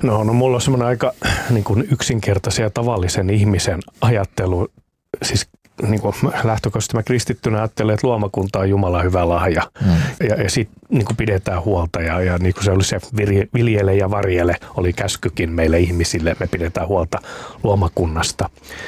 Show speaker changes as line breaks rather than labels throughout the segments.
No mulla on semmoinen aika niin kuin yksinkertaisen ja tavallisen ihmisen ajattelu. Siis niin kuin lähtökohtaisesti mä kristittynä ajattelen, että luomakunta on Jumalan hyvä lahja. Ja siitä niin kuin pidetään huolta. Ja niin kuin se oli se viljele ja varjele oli käskykin meille ihmisille. Me pidetään huolta luomakunnasta.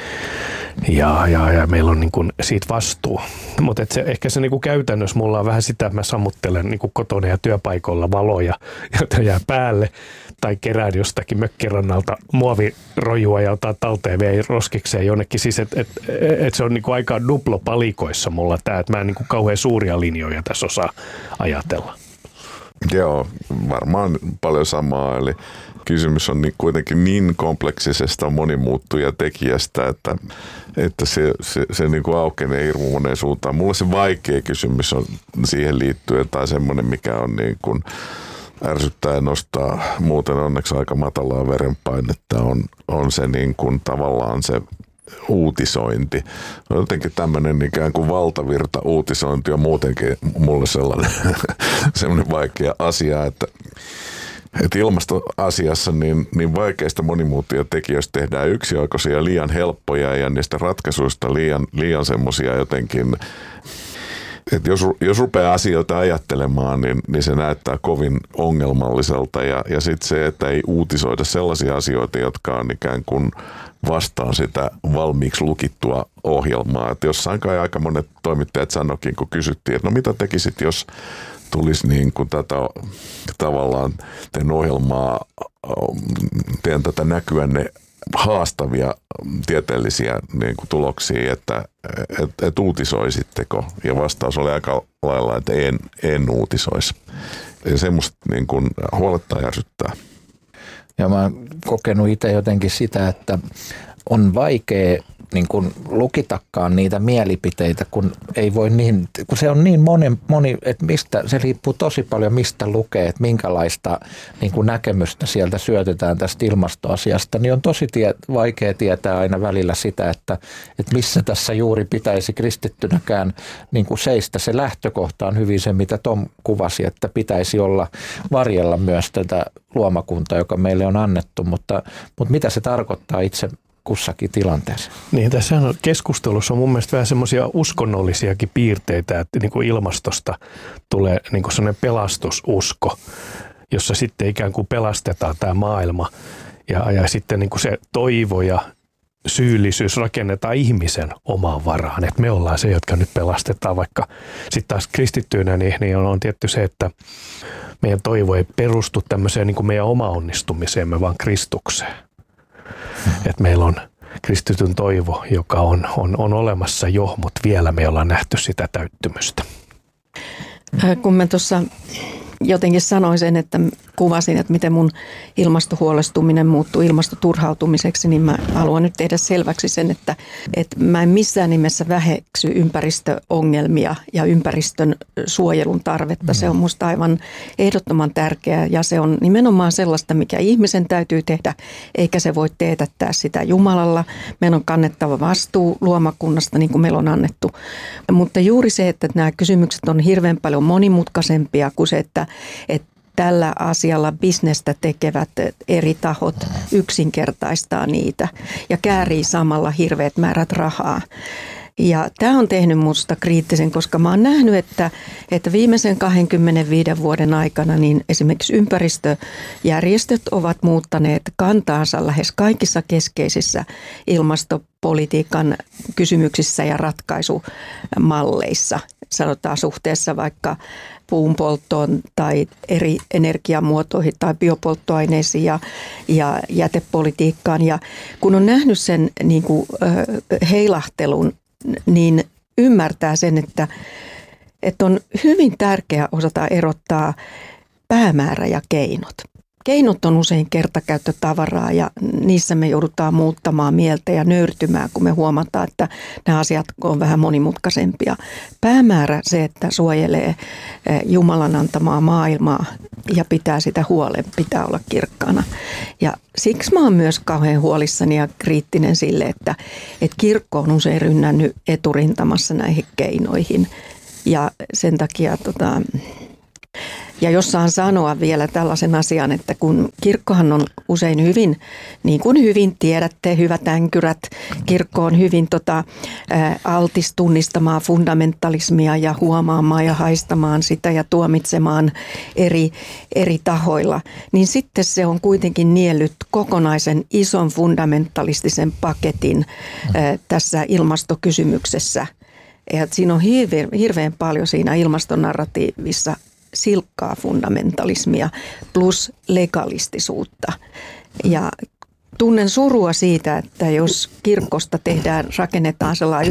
Ja meillä on niin kuin siitä vastuu. Mutta ehkä se niin kuin käytännössä mulla on vähän sitä, että mä sammuttelen niin kuin kotona ja työpaikoilla valoja, joita jää päälle. Tai kerään jostakin mökkirannalta muovirojua ja ottaa talteen vei roskikseen jonnekin. Siis et se on niinku aika duplopalikoissa mulla tämä, että mä en niinku kauhean suuria linjoja tässä osaa ajatella.
Joo, varmaan paljon samaa. Eli kysymys on kuitenkin niin kompleksisesta monimuuttuja tekijästä, että se niin kuin aukenee hirveän moneen suuntaan. Mulla se vaikea kysymys on siihen liittyen tai semmoinen, mikä on niin kuin ärsyttää ja nostaa muuten onneksi aika matalaa verenpainetta on se niin kuin tavallaan se uutisointi. No jotenkin tämmöinen ikään kuin valtavirta uutisointi on muutenkin mulle sellainen vaikea asia, että ilmastoasiassa niin vaikeista monimuuttujatekijöistä tehdään yksioikoisia liian helppoja ja niistä ratkaisuista liian semmoisia jotenkin. Et jos rupeaa asioita ajattelemaan, niin se näyttää kovin ongelmalliselta ja sitten se, että ei uutisoida sellaisia asioita, jotka on ikään kuin vastaan sitä valmiiksi lukittua ohjelmaa. Et jossain kai aika monet toimittajat sanoikin, kun kysyttiin, että no mitä tekisit, jos tulisi niin kuin tätä tavallaan teen ohjelmaa, teen tätä näkyänne haastavia tieteellisiä niin kuin tuloksia, että uutisoisitteko? Ja vastaus oli aika lailla, että en uutisoisi. Ja semmoista niin kuin huolettaa ja ärsyttää.
Ja mä oon kokenut itse jotenkin sitä, että on vaikea niin kuin lukitakaan niitä mielipiteitä, kun ei voi kun se on niin moni, että se riippuu tosi paljon mistä lukee, että minkälaista niin kuin näkemystä sieltä syötetään tästä ilmastoasiasta, niin on tosi vaikea tietää aina välillä sitä, että missä tässä juuri pitäisi kristittynäkään niin kuin seistä. Se lähtökohta on hyvin se, mitä Tom kuvasi, että pitäisi olla varjella myös tätä luomakuntaa, joka meille on annettu, mutta mitä se tarkoittaa itse kussakin tilanteessa.
Niin, tässä keskustelussa on mun mielestä vähän semmoisia uskonnollisiakin piirteitä, että niin kuin ilmastosta tulee niin kuin sellainen pelastususko, jossa sitten ikään kuin pelastetaan tämä maailma ja sitten niin kuin se toivo ja syyllisyys rakennetaan ihmisen omaan varaan, että me ollaan se, jotka nyt pelastetaan, vaikka sitten taas kristittyinä niin on tietty se, että meidän toivo ei perustu tämmöiseen niin kuin meidän oma onnistumiseemme, vaan Kristukseen. Että meillä on kristityn toivo, joka on olemassa jo, mutta vielä me ollaan nähty sitä täyttymystä.
Kun mä tuossa jotenkin sanoin sen, että kuvasin, että miten mun ilmastohuolestuminen muuttuu ilmastoturhautumiseksi, niin mä haluan nyt tehdä selväksi sen, että mä en missään nimessä väheksy ympäristöongelmia ja ympäristön suojelun tarvetta. Se on musta aivan ehdottoman tärkeää ja se on nimenomaan sellaista, mikä ihmisen täytyy tehdä, eikä se voi teetättää sitä Jumalalla. Meidän on kannettava vastuu luomakunnasta, niin kuin meillä on annettu. Mutta juuri se, että nämä kysymykset on hirveän paljon monimutkaisempia kuin se, että tällä asialla bisnestä tekevät eri tahot yksinkertaistaa niitä ja käärii samalla hirveät määrät rahaa. Ja tämä on tehnyt minusta kriittisen, koska mä oon nähnyt, että viimeisen 25 vuoden aikana niin esimerkiksi ympäristöjärjestöt ovat muuttaneet kantaansa lähes kaikissa keskeisissä ilmastopolitiikan kysymyksissä ja ratkaisumalleissa. Sanotaan suhteessa vaikka puunpolttoon tai eri energiamuotoihin tai biopolttoaineisiin ja jätepolitiikkaan. Ja kun on nähnyt sen niin kuin, heilahtelun, niin ymmärtää sen, että on hyvin tärkeää osata erottaa päämäärä ja keinot. Keinot on usein kertakäyttötavaraa ja niissä me joudutaan muuttamaan mieltä ja nöyrtymään, kun me huomataan, että nämä asiat on vähän monimutkaisempia. Päämäärä se, että suojelee Jumalan antamaa maailmaa ja pitää sitä huolen, pitää olla kirkkaana. Ja siksi mä oon myös kauhean huolissani ja kriittinen sille, että kirkko on usein rynnännyt eturintamassa näihin keinoihin ja sen takia Ja jos saan sanoa vielä tällaisen asian, että kun kirkkohan on usein hyvin, niin kuin hyvin tiedätte, hyvät änkyrät, kirkko on hyvin altis tunnistamaan fundamentalismia ja huomaamaan ja haistamaan sitä ja tuomitsemaan eri tahoilla, niin sitten se on kuitenkin niellyt kokonaisen ison fundamentalistisen paketin tässä ilmastokysymyksessä. Ja siinä on hirveän paljon siinä ilmastonarratiivissa silkkaa fundamentalismia plus legalistisuutta. Ja tunnen surua siitä, että jos kirkosta rakennetaan sellainen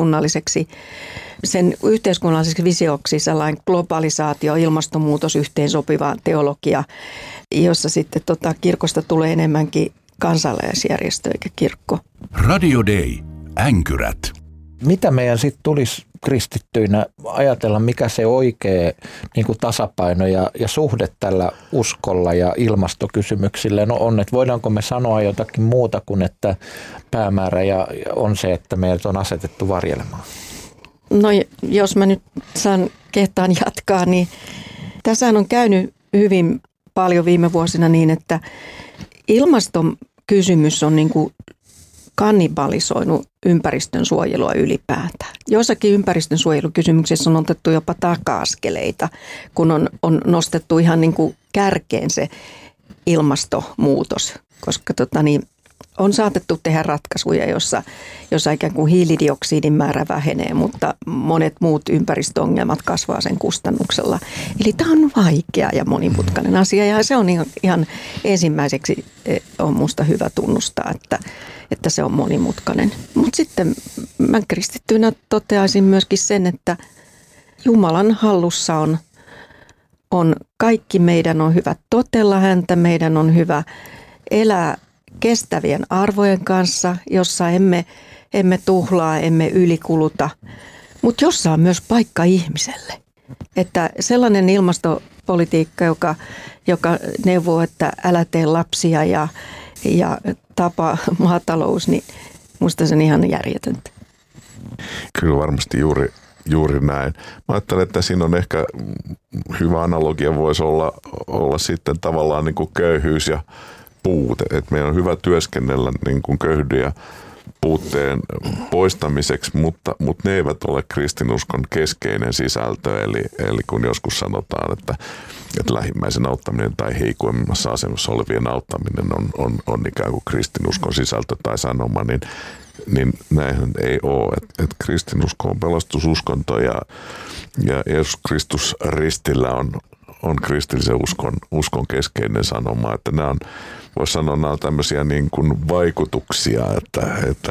yhteiskunnalliseksi visioksi sellainen globalisaatio, ilmastonmuutos, yhteensopiva teologia, jossa sitten kirkosta tulee enemmänkin kansalaisjärjestö eikä kirkko.
Radio Day. Änkyrät.
Mitä meidän sitten tulisi kristittyinä ajatella, mikä se oikea niin kuin tasapaino ja suhde tällä uskolla ja ilmastokysymyksille on, että voidaanko me sanoa jotakin muuta kuin, että päämäärä on se, että meidät on asetettu varjelemaan?
No jos mä nyt kehtaan jatkaa, niin tässähän on käynyt hyvin paljon viime vuosina niin, että ilmastokysymys on niin kuin kannibalisoinut ympäristön suojelua ylipäätään. Joissakin ympäristön suojelukysymyksissä on otettu jopa taka-askeleita, kun on nostettu ihan niin kuin kärkeen se ilmastonmuutos, koska on saatettu tehdä ratkaisuja, jossa ikään kuin hiilidioksidin määrä vähenee, mutta monet muut ympäristöongelmat kasvaa sen kustannuksella. Eli tämä on vaikea ja monimutkainen asia ja se on ihan ensimmäiseksi on musta hyvä tunnustaa, että se on monimutkainen. Mutta sitten mä kristittynä toteaisin myöskin sen, että Jumalan hallussa on kaikki, meidän on hyvä totella häntä, meidän on hyvä elää kestävien arvojen kanssa, jossa emme tuhlaa, emme ylikuluta, mutta jossa on myös paikka ihmiselle. Että sellainen ilmastopolitiikka, joka neuvoo, että älä tee lapsia ja tapa maatalous, niin musta se on ihan järjetöntä.
Kyllä varmasti juuri näin. Mä ajattelen, että siinä on ehkä hyvä analogia voisi olla sitten tavallaan niin kuin köyhyys ja puute. Että meidän on hyvä työskennellä niin kuin köyhyyden ja puutteen poistamiseksi, mutta ne eivät ole kristinuskon keskeinen sisältö. Eli kun joskus sanotaan, että lähimmäisen auttaminen tai heikoimmassa asemassa olevien auttaminen on ikään kuin kristinuskon sisältö tai sanoma, niin näinhän ei ole. Että kristinusko on pelastususkonto ja Jeesus Kristus ristillä on kristillisen uskon keskeinen sanoma, että nämä on, voisi sanoa, nämä on tämmöisiä niin kuin vaikutuksia, että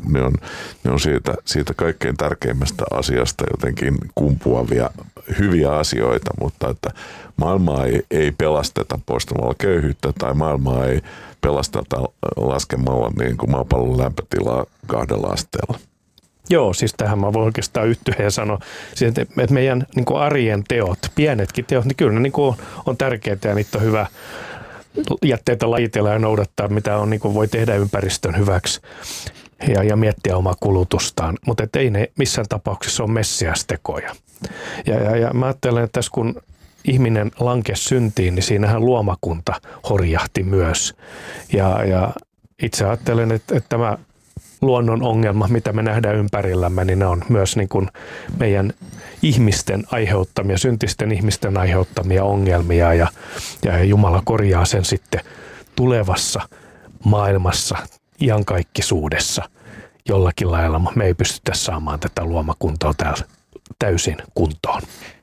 ne on siitä kaikkein tärkeimmästä asiasta jotenkin kumpuavia hyviä asioita, mutta että maailmaa ei pelasteta poistamalla köyhyyttä tai maailmaa ei pelasteta laskemalla niin kuin maapallon lämpötilaa 2 asteella.
Joo, siis tähän mä voin oikeastaan yhtyä ja sanoa, että meidän niin kuin arjen teot, pienetkin teot, niin kyllä ne niin kuin on tärkeitä ja niitä on hyvä jätteitä lajitella ja noudattaa, mitä on, niin kuin voi tehdä ympäristön hyväksi ja miettiä omaa kulutustaan, mutta ei ne missään tapauksessa ole messiastekoja. Ja mä ajattelen, että tässä kun ihminen lankesi syntiin, niin siinähän luomakunta horjahti myös. Ja itse ajattelen, että tämä luonnon ongelma, mitä me nähdään ympärillämme, niin ne on myös niin kuin meidän ihmisten aiheuttamia, syntisten ihmisten aiheuttamia ongelmia ja Jumala korjaa sen sitten tulevassa maailmassa, iankaikkisuudessa jollakin lailla. Me ei pystytä saamaan tätä luomakuntaa täällä täysin kuntoon.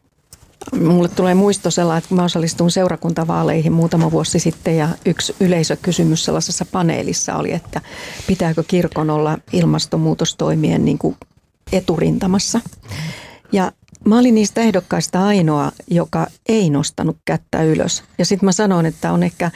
Mulle tulee muisto sellainen, että kun mä osallistuin seurakuntavaaleihin muutama vuosi sitten ja yksi yleisökysymys sellaisessa paneelissa oli, että pitääkö kirkon olla ilmastonmuutostoimien niin kuin eturintamassa. Ja mä olin niistä ehdokkaista ainoa, joka ei nostanut kättä ylös. Ja sitten mä sanoin, että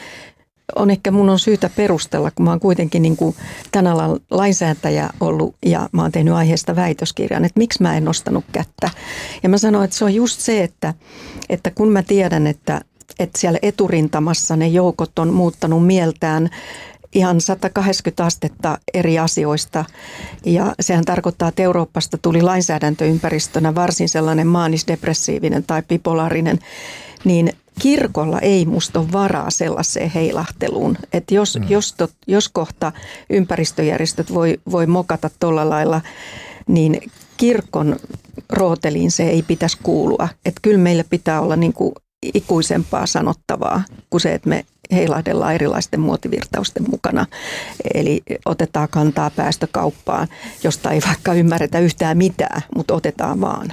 on ehkä mun on syytä perustella, kun mä oon kuitenkin niin kuin tämän alan lainsäätäjä ollut ja mä oon tehnyt aiheesta väitöskirjan, että miksi mä en nostanut kättä. Ja mä sanoin, että se on just se, että kun mä tiedän, että siellä eturintamassa ne joukot on muuttanut mieltään ihan 180 astetta eri asioista. Ja sehän tarkoittaa, että Euroopasta tuli lainsäädäntöympäristönä varsin sellainen maanisdepressiivinen tai bipolaarinen, niin kirkolla ei musta ole varaa sellaiseen heilahteluun. Että jos kohta ympäristöjärjestöt voi mokata tuolla lailla, niin kirkon rooteliin se ei pitäisi kuulua. Että kyllä meillä pitää olla niin kuin ikuisempaa sanottavaa kuin se, että me heilahdellaan erilaisten muotivirtausten mukana. Eli otetaan kantaa päästökauppaan, josta ei vaikka ymmärretä yhtään mitään, mutta otetaan vaan.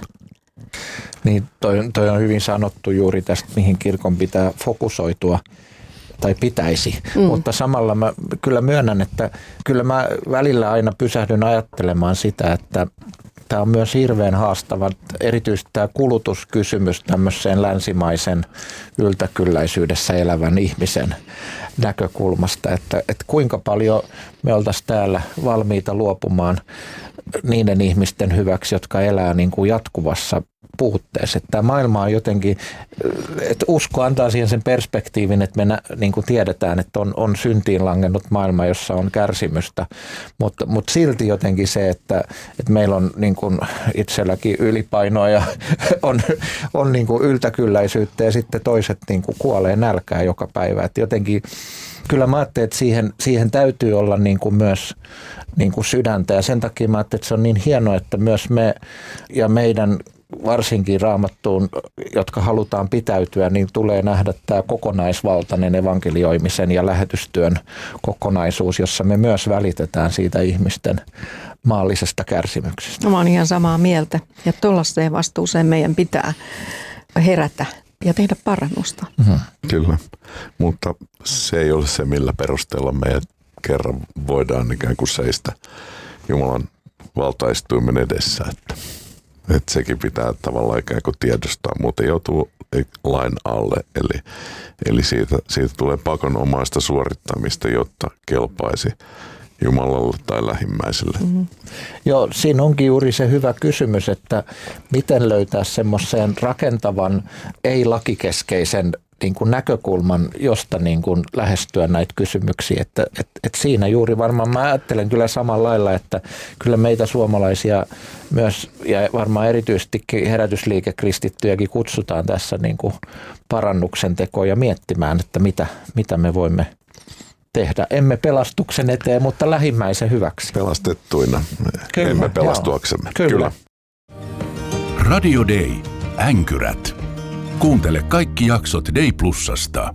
Niin, toi on hyvin sanottu juuri tästä, mihin kirkon pitää fokusoitua tai pitäisi. Mutta samalla mä kyllä myönnän, että kyllä mä välillä aina pysähdyn ajattelemaan sitä, että tämä on myös hirveän haastava, erityisesti tämä kulutuskysymys tämmöiseen länsimaisen yltäkylläisyydessä elävän ihmisen näkökulmasta, että kuinka paljon me oltaisiin täällä valmiita luopumaan niiden ihmisten hyväksi, jotka elää niin kuin jatkuvassa puutteessa. Tämä maailma on jotenkin, että usko antaa siihen sen perspektiivin, että me niin kuin tiedetään, että on syntiin langennut maailma, jossa on kärsimystä, mutta silti jotenkin se, että meillä on niin kuin itselläkin ylipainoa ja on niin kuin yltäkylläisyyttä ja sitten toiset niin kuin kuolee nälkään joka päivä. Että jotenkin kyllä mä ajattelin, että siihen täytyy olla niin kuin myös niin kuin sydäntä ja sen takia mä ajattelin, että se on niin hienoa, että myös me ja meidän varsinkin Raamattuun, jotka halutaan pitäytyä, niin tulee nähdä tämä kokonaisvaltainen evankelioimisen ja lähetystyön kokonaisuus, jossa me myös välitetään siitä ihmisten maallisesta kärsimyksestä.
Mä oon ihan samaa mieltä ja tuollaiseen vastuuseen meidän pitää herätä ja tehdä parannusta.
Kyllä, mutta se ei ole se, millä perusteella meidät kerran voidaan ikään kuin seistä Jumalan valtaistuimen edessä, että sekin pitää tavallaan ikään kuin tiedostaa, muuten joutuu lain alle. Eli siitä tulee pakonomaista suorittamista, jotta kelpaisi Jumalalle tai lähimmäiselle.
Joo, siinä onkin juuri se hyvä kysymys, että miten löytää semmoisen rakentavan, ei-lakikeskeisen niin kuin näkökulman, josta niin kuin lähestyä näitä kysymyksiä. Että siinä juuri varmaan mä ajattelen kyllä samalla lailla, että kyllä meitä suomalaisia myös ja varmaan erityisesti herätysliikekristittyjäkin kutsutaan tässä niin kuin parannuksen tekoon ja miettimään, että mitä me voimme tehdä. Emme pelastuksen eteen, mutta lähimmäisen hyväksi.
Pelastettuina, kyllä, emme pelastuaksemme.
Kyllä.
Radio Day. Änkyrät. Kuuntele kaikki jaksot Day Plusasta.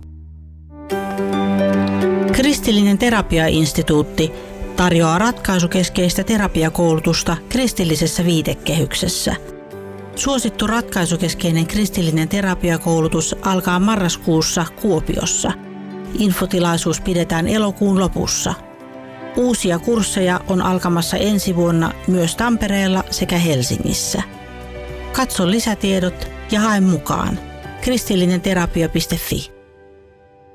Kristillinen terapiainstituutti tarjoaa ratkaisukeskeistä terapiakoulutusta kristillisessä viitekehyksessä. Suosittu ratkaisukeskeinen kristillinen terapiakoulutus alkaa marraskuussa Kuopiossa. Infotilaisuus pidetään elokuun lopussa. Uusia kursseja on alkamassa ensi vuonna myös Tampereella sekä Helsingissä. Katso lisätiedot ja hae mukaan. kristillinenterapia.fi